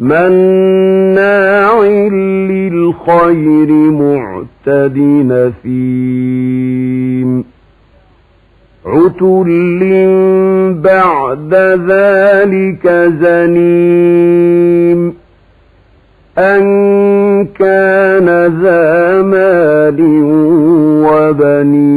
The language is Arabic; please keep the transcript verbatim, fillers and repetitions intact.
مناع للخير معتد نثيم عتل بعد ذلك زنيم أن كان ذا مال وبنين